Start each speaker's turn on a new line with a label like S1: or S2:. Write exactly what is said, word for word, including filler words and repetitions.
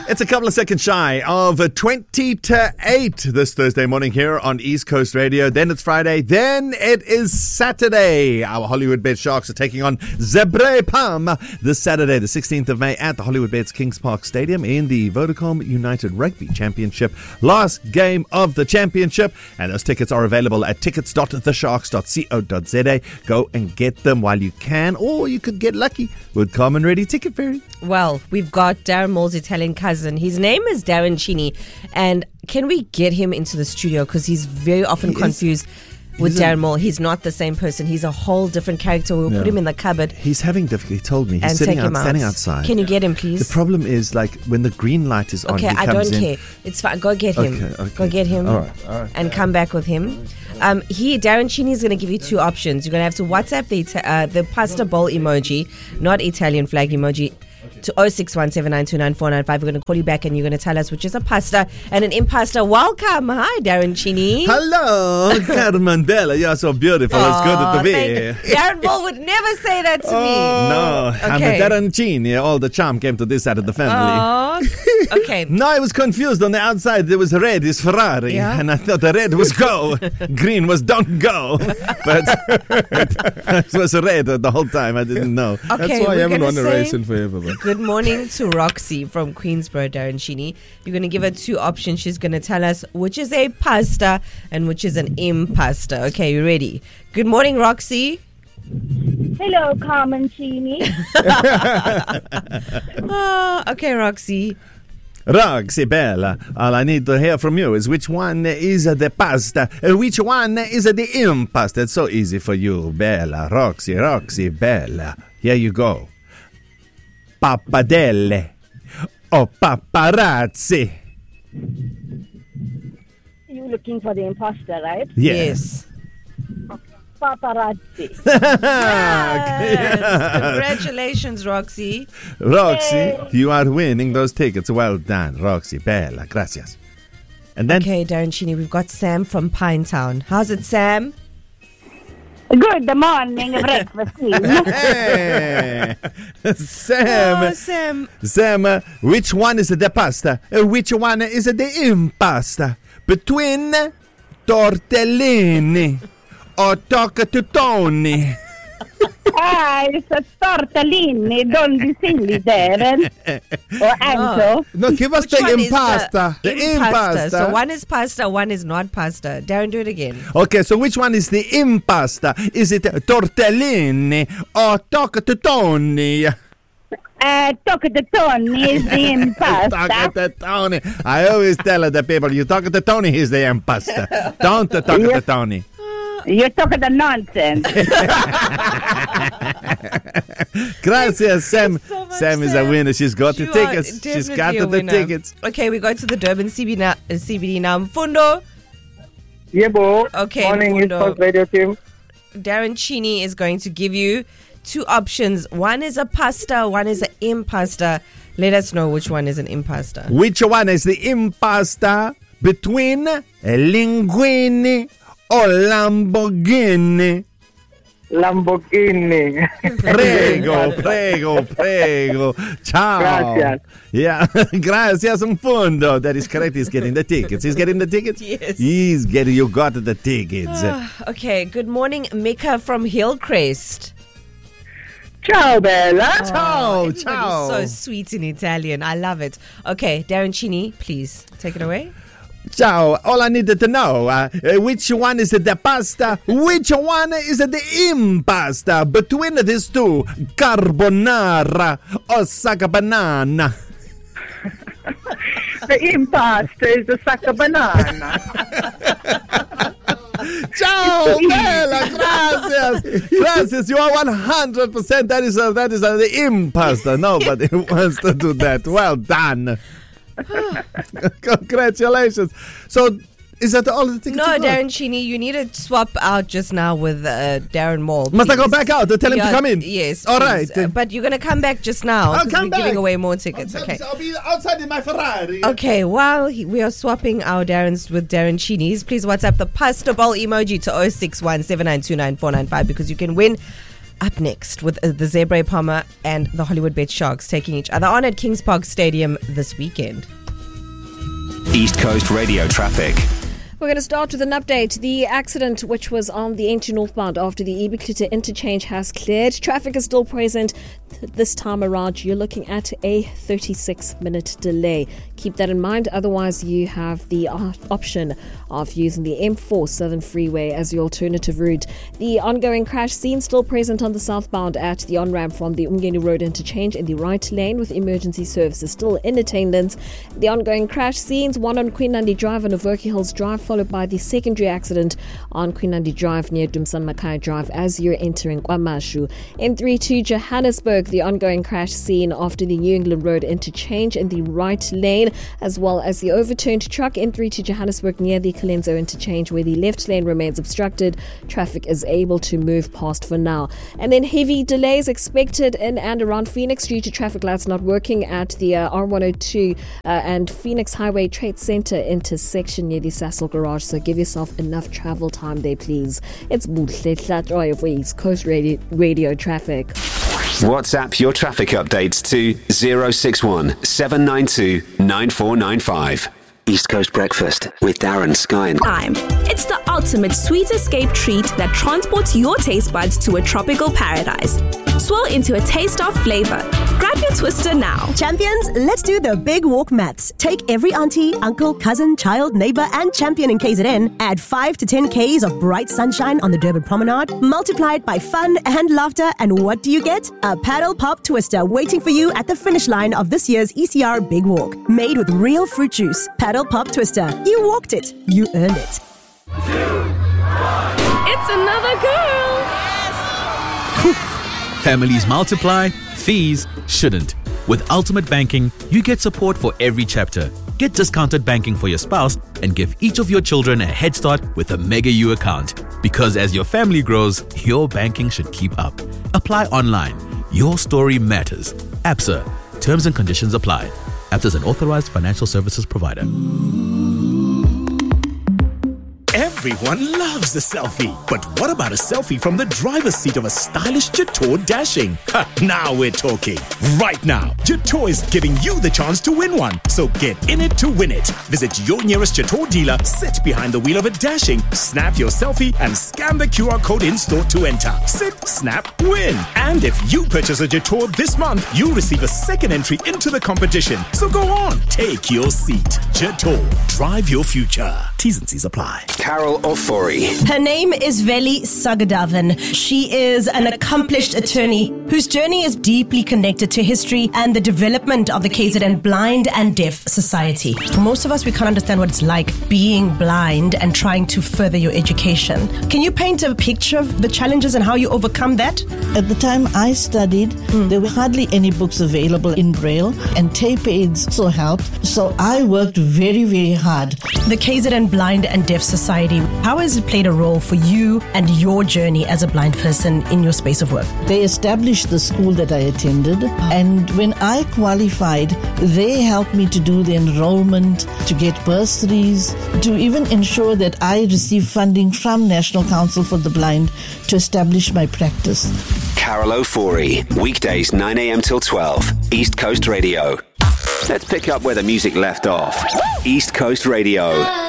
S1: It's a couple of seconds shy of twenty to eight this Thursday morning here on East Coast Radio. Then it's Friday. Then it is Saturday. Our Hollywood Bet Sharks are taking on Zebre Palm this Saturday, the sixteenth of May at the Hollywood Bets Kings Park Stadium in the Vodacom United Rugby Championship. Last game of the championship. And those tickets are available at tickets dot the sharks dot co dot za. Go and get them while you can, or you could get lucky with Common Ready Ticket Ferry.
S2: Well, we've got Darren Moore's Italian cousin. His name is Darren Cini. And can we get him into the studio? Because he's very often
S1: He is-
S2: confused with
S1: he's a-
S2: Darren Moore. He's not the same person. He's a whole different character. We'll
S1: Yeah.
S2: put him in the cupboard
S1: He's having difficulty. He told me. He's
S2: and
S1: sitting
S2: take
S1: out,
S2: him out.
S1: standing outside.
S2: Can you get him, please?
S1: The problem is, like, when the green light is on,
S2: Okay,
S1: he
S2: I
S1: comes
S2: don't
S1: in.
S2: care. It's fine. Go get him.
S1: Okay, okay.
S2: Go get him.
S1: All right, all right.
S2: And come back with him. Um, he, Darren Cini is going to give you two options. You're going to have to WhatsApp the Ita- uh, the pasta bowl emoji, not Italian flag emoji, to oh six one seven nine two nine four nine five. We're going to call you back and you're going to tell us which is a pasta and an impasta. Welcome. Hi, Darren Cini.
S1: Hello, Carmen Bella. You're so beautiful. It's good to be here.
S2: Darren Ball would never say that to me.
S1: No, I'm a
S2: Okay.
S1: Darren Cini. All the charm came to this side of the family.
S2: Oh, okay.
S1: No, I was confused. On the outside, there was red is Ferrari.
S2: Yeah.
S1: And I thought the red was go. Green was don't go. But it was red the whole time. I didn't know.
S2: Okay,
S3: That's why
S2: we're
S3: you haven't
S2: gonna
S3: won a
S2: say
S3: race in forever. But.
S2: good morning to Roxy from Queensborough, Darren Cini. You're going to give her two options. She's going to tell us which is a pasta and which is an impasta. Okay, you ready? Good morning, Roxy.
S4: Hello, Carmen Cini.
S2: Ah, okay, Roxy.
S1: Roxy Bella, all I need to hear from you is which one is the pasta, uh, which one is the impasta. It's so easy for you, Bella. Roxy, Roxy Bella. Here you go. Pappardelle or paparazzi?
S4: You're looking for the imposter, right?
S2: Yes.
S4: Paparazzi.
S2: Yes. Congratulations, Roxy.
S1: Roxy, you are winning those tickets. Well done, Roxy Bella. Gracias. And then
S2: Okay, Darren Cini, we've got Sam from Pinetown. How's it, Sam?
S4: Good morning, breakfast team.
S1: Hey, Sam,
S2: Oh, Sam.
S1: Sam, uh, which one is the pasta? Uh, which one is the impasta? Between tortellini or toccatutoni?
S4: Ah, it's a tortellini. Don't be silly, Darren. Or Anto.
S3: No, give us
S2: Which
S3: the
S2: one is
S3: impasta.
S1: The impasta.
S2: So one is pasta, one is not pasta. Darren, do it again.
S1: Okay, so which one is the impasta? Is it tortellini or toccatutoni?
S4: Uh, Toccatutoni is the impasta.
S1: Toccatutoni. I always tell the people, you toccatutoni is the impasta. Don't the toccatutoni.
S4: You're talking the nonsense.
S1: Gracias, Sam.
S2: so much,
S1: Sam is a
S2: Sam.
S1: winner. She's got
S2: You
S1: the
S2: are
S1: tickets. She's got
S2: definitely a
S1: the
S2: winner.
S1: tickets.
S2: Okay, we go to the Durban C B D now. C B D now. Mfundo.
S5: Yeah, bro.
S2: Okay,
S5: Morning, East
S2: Mfundo.
S5: Coast Radio team.
S2: Darren Cini is going to give you two options. One is a pasta, one is an impasta. Let us know which one is an impasta.
S1: Which one is the impasta between a linguine or Lamborghini?
S5: Lamborghini.
S1: Prego, prego, prego. Ciao.
S5: Gracias.
S1: Yeah, gracias, Mfundo. That is correct. He's getting the tickets. He's getting the tickets?
S2: Yes.
S1: He's getting, you got the tickets.
S2: Okay, good morning, Mika from Hillcrest.
S5: Ciao, Bella.
S1: Ciao,
S2: Everybody's
S1: ciao.
S2: so sweet in Italian. I love it. Okay, Darren Cini, please take it away.
S1: Ciao. All I needed to know, uh, uh, which one is the pasta, which one is the impasta between these two, carbonara or saga banana?
S5: The impasta is the sack of banana.
S1: Ciao, Bella, gracias. Gracias, you are one hundred percent. That is, a, that is a, the impasta. Nobody wants to do that. Well done. Congratulations. So, is that all the tickets
S2: No,
S1: you got?
S2: Darren Cini, you need to swap out just now with uh, Darren Moore.
S1: Must I go
S2: please.
S1: back out to tell him
S2: Yeah,
S1: to come in?
S2: Yes.
S1: All
S2: please.
S1: right.
S2: Uh, but you're going to come back just now.
S1: I'll
S2: 'cause
S1: come
S2: we're
S1: back.
S2: giving away more tickets. Okay.
S1: I'll be outside in my Ferrari.
S2: Okay, while he, we are swapping our Darrens with Darren Cini's, please WhatsApp the pasta bowl emoji to oh six one seven nine two nine four nine five because you can win up next with uh, the Zebre Palmer and the Hollywood Bet Sharks taking each other on at Kings Park Stadium this weekend.
S3: East Coast Radio traffic.
S6: We're going to start with an update. The accident, which was on the N two northbound after the Ibiklita interchange, has cleared. Traffic is still present. This time around, you're looking at a thirty-six minute delay. Keep that in mind. Otherwise, you have the uh, option of using the M four Southern Freeway as your alternative route. The ongoing crash scene still present on the southbound at the on-ramp from the Umgeni Road interchange in the right lane, with emergency services still in attendance. The ongoing crash scenes, one on Queen Nandi Drive and Overkey Hills Drive, followed by the secondary accident on Queen Nandi Drive near Dumsan Makai Drive as you're entering KwaMashu. M three to Johannesburg, the ongoing crash scene after the New England Road interchange in the right lane, as well as the overturned truck M three to Johannesburg near the Colenso interchange, where the left lane remains obstructed. Traffic is able to move past for now. And then heavy delays expected in and around Phoenix due to traffic lights not working at the uh, R one oh two uh, and Phoenix Highway Trade Center intersection near the Sasol Garage. So give yourself enough travel time there, please. It's Buhle Tlatroy for East Coast Radio, Radio Traffic.
S3: WhatsApp your traffic updates to zero six one seven nine two nine four nine five. East Coast Breakfast with Darren, Sky and
S7: Time. It's the ultimate sweet escape treat that transports your taste buds to a tropical paradise. Swirl into a taste of flavor. Grab your twister now.
S8: Champions, let's do the big walk maths. Take every auntie, uncle, cousin, child, neighbor, and champion in K Z N. Add five to ten Ks of bright sunshine on the Durban Promenade. Multiply it by fun and laughter, and what do you get? A paddle pop twister waiting for you at the finish line of this year's E C R Big Walk. Made with real fruit juice. Paddle pop twister. You walked it. You earned it.
S7: It's another girl.
S9: Families multiply, fees shouldn't. With Ultimate Banking, you get support for every chapter. Get discounted banking for your spouse and give each of your children a head start with a Mega U account. Because as your family grows, your banking should keep up. Apply online. Your story matters. ABSA. Terms and conditions apply. ABSA is an authorized financial services provider.
S10: Everyone loves a selfie. But what about a selfie from the driver's seat of a stylish Jetour Dashing? Ha, now we're talking. Right now, Jetour is giving you the chance to win one. So get in it to win it. Visit your nearest Jetour dealer, sit behind the wheel of a Dashing, snap your selfie, and scan the Q R code in-store to enter. Sit, snap, win. And if you purchase a Jetour this month, you'll receive a second entry into the competition. So go on, take your seat. Jetour, drive your future. T's and C's apply.
S3: Carol Ofori.
S8: Her name is Veli Sagadavan. She is an accomplished attorney whose journey is deeply connected to history and the development of the K Z N Blind and Deaf Society. For most of us, we can't understand what it's like being blind and trying to further your education. Can you paint a picture of the challenges and how you overcome that?
S11: At the time I studied, mm. there were hardly any books available in Braille, and tape aids also helped. So I worked very, very hard.
S8: The K Z N Blind and Deaf Society, how has it played a role for you and your journey as a blind person in your space of work?
S11: They established the school that I attended, and when I qualified, they helped me to do the enrollment, to get bursaries, to even ensure that I receive funding from National Council for the Blind to establish my practice.
S3: Carol Ofori, weekdays nine a.m. till twelve, East Coast Radio. Let's pick up where the music left off. East Coast Radio.